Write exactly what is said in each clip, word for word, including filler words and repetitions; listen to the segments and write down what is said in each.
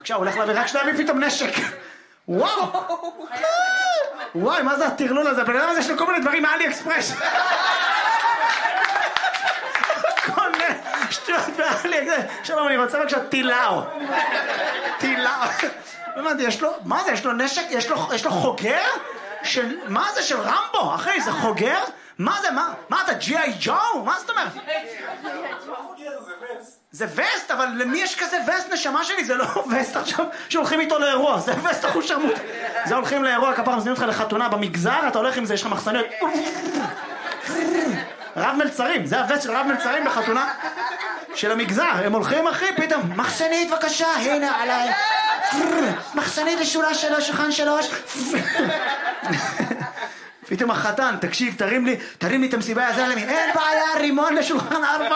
עכשיו הוא הולך להביא, רק שנביא פתאום נשק. וואו! וואי, מה זה הטרלול הזה? בן אדם הזה יש לו כל מיני דברים מאלי אקספרס. כל מיני שטויות מאלי אקספרס. שלום, אני רוצה בבקשה טילאו. טילאו. הבנתי, יש לו, מה זה? יש לו נשק? יש לו, יש לו חוגר? של, מה זה? של רמבו? אחי, זה חוגר? מה זה? מה? מה אתה? ג'י איי ג'ו? מה זאת אומרת? זה וסט, אבל למי יש כזה וסט נשמה שלי? זה לא וסט עכשיו שהולכים איתו לאירוע, זה וסט אחוז שרמוט. זה הולכים לאירוע, כפר מזמינים אותך לחתונה במגזר, אתה הולך עם זה, יש לך מחסניות. רב מלצרים, זה הווסט של רב מלצרים בחתונה של המגזר. הם הולכים אחי, פתאום, מחסנית בבקשה, הנה עליי. מחסנית לשורה שלוש, שולחן שלוש. פתאום החתן, תקשיב, תרים לי, תרים לי את המסיבה, יעזר לי, אין בעיה, רימון לשולחן ארבע.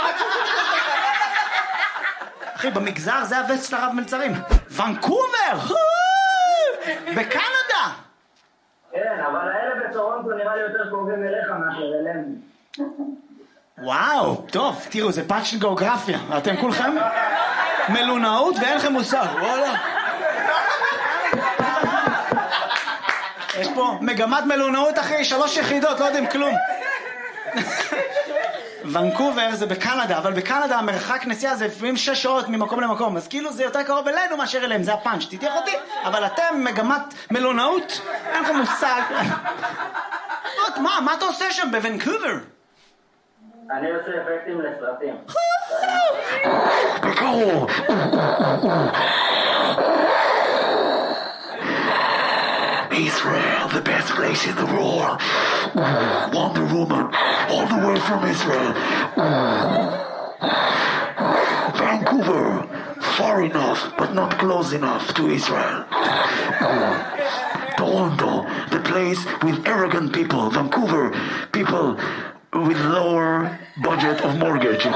אחי, במגזר זה הווסט של הרב מלצרים. ונקובר! בקנדה! כן, אבל האלה בטורונטו נראה לי יותר קרובים אליך מאשר אלינו. וואו, טוב, תראו, זה פאנץ' של גיאוגרפיה. אתם כולכם מלונאות ואין לכם מושג. וואלה. יש פה מגמת מלונאות אחרי שלוש יחידות, לא יודעים כלום. ונקובר זה בקנדה, אבל בקנדה המרחק נסיעה זה לפעמים שש שעות ממקום למקום, אז כאילו זה יותר קרוב אלינו מאשר אליהם, זה הפאנץ', תתייח אותי, אבל אתם מגמת מלונאות, אין לכם מושג. מה, מה אתה עושה שם בוונקובר? אני עושה אפקטים לסרטים. בקרוב. Israel, the best place in the world. Wonder Woman, all the way from Israel. Vancouver, far enough, but not close enough to Israel. Toronto, the place with arrogant people. Vancouver, people with lower budget of mortgage.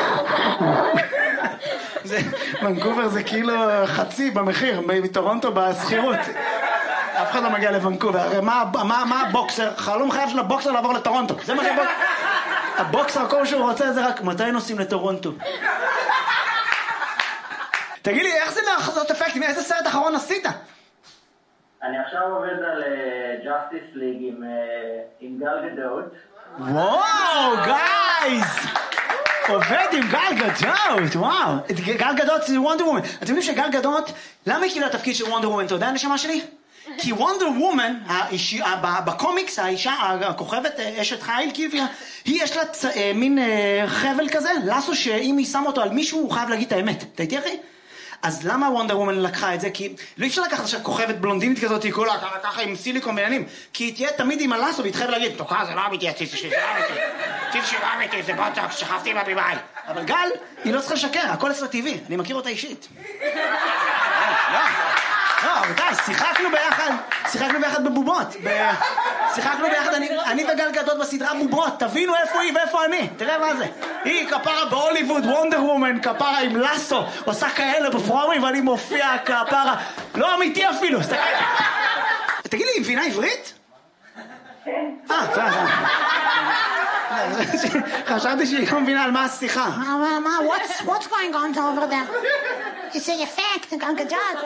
ונקובר זה כאילו חצי במחיר, מטורונטו בסחירות. אף אחד לא מגיע לוונקובר, הרי מה, מה, מה הבוקסר? חלום חייב של הבוקסר לעבור לטורונטו. זה מה שהבוקסר... הבוקסר, כל שהוא רוצה זה רק מתי נוסעים לטורונטו. תגיד לי, איך זה לעשות אפקטים? איזה סרט אחרון עשית? אני עכשיו עובד על ג'אסטיס ליג עם, עם גל גדות. וואו, גייז! עובד עם גל גדות, וואו. גל גדות זה וונדר וומן. אתם יודעים שגל גדות, למה היא קיבלה תפקיד של וונדר וומן? אתה יודע הנשמה שלי? כי וונדר וומן, בקומיקס, האישה, הכוכבת, אשת חיל, היא יש לה מין חבל כזה, לסו שאם היא שמה אותו על מישהו, הוא חייב להגיד את האמת. אתה איתי אחי? אז למה וונדר וומן לקחה את זה? כי לא אפשר לקחת עכשיו כוכבת בלונדינית כזאת, היא כולה ככה עם סיליקון בעניינים, כי היא תהיה תמיד עם הלסו, והיא תחייב להגיד, תוקע, זה לא אמיתי, הציץ שלי, זה לא אמיתי, הציץ שלי לא אמיתי, זה בוטוקס, שכבתי עם הבימאי. אבל גל, היא לא צריכה לשקר, הכל אצלה טבעי, אני מכיר אותה אישית. לא, לא, רבותיי, שיחקנו ביחד, שיחקנו ביחד בבובות, שיחקנו ביחד, אני וגל גדות בסדרה בובות, תבינו איפה היא ואיפה אני, תראה מה זה. היא כפרה בהוליווד, וונדר וומן, כפרה עם לסו, עושה כאלה בפרומים ואני מופיע כפרה, לא אמיתי אפילו. תגיד לי, היא מבינה עברית? כן. אה, זה, זה. חשבתי שהיא לא מבינה על מה השיחה. מה, what's going on over there? It's an effect, גל גדות.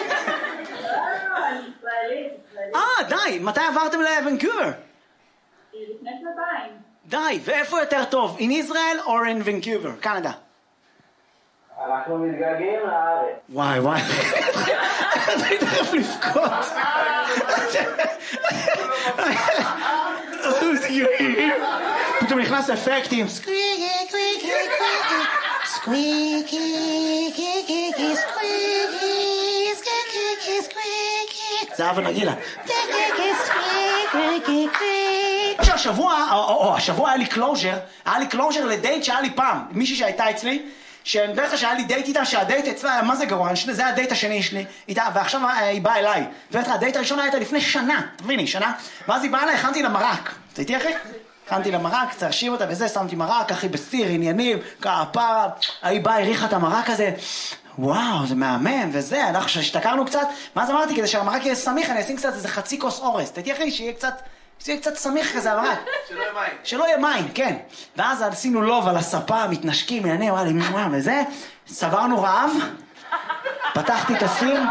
אה, די, מתי עברתם לוונקובר? לפני שנתיים. די, ואיפה יותר טוב? In Israel or in Vancouver, קנדה? אנחנו מתגעגעים לארץ. וואי, וואי. אני תכף לבכות. פתאום נכנס אפקטים. Squeaky, squeaky, squeaky, squeaky, squeaky, squeaky, squeaky, squeaky. זה אבא נגילה. Squeaky, squeaky. השבוע, או השבוע היה לי קלוז'ר, היה לי קלוז'ר לדייט שהיה לי פעם, מישהי שהייתה אצלי, שאני דרך שהיה לי דייט איתה, שהדייט אצלה היה מה זה גרוע, זה הדייט השני שלי איתה, ועכשיו היא באה אליי. ובטח, הדייט הראשון הייתה לפני שנה, תביני, שנה, ואז היא באה אליי, הכנתי לה מרק. אתה איתי אחי? הכנתי לה מרק, קצת להשיב אותה וזה, שמתי מרק, אחי בסיר, עניינים, כפרה, היא באה, הריחה את המרק הזה, וואו, זה מהמם, וזה, אנחנו שהשתכרנו קצת, ואז אמרתי, כדי שהמרק יהיה סמיך, אני אשים קצת איזה חצי כוס אורס, אתה איתי אחי, שיהיה קצת... זה קצת סמיך כזה, אבל שלא יהיה מים. שלא יהיה מים, כן. ואז עשינו לוב על הספה, מתנשקים, מעניין, וואלה, וזה, סברנו רעב, פתחתי את הסיר,